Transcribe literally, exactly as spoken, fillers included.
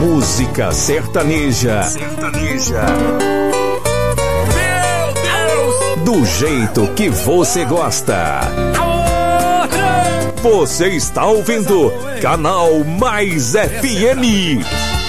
música sertaneja. Sertaneja. Meu Deus! Do jeito que você gosta. Você está ouvindo Canal Mais F M.